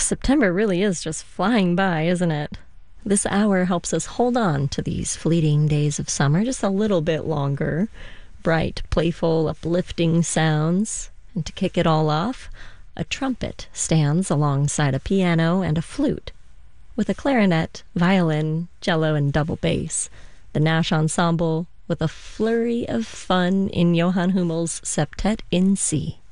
September really is just flying by, isn't it? This hour helps us hold on to these fleeting days of summer just a little bit longer. Bright, playful, uplifting sounds. And to kick it all off, a trumpet stands alongside a piano and a flute. With a clarinet, violin, cello, and double bass. The Nash Ensemble with a flurry of fun in Johann Hummel's Septet in C.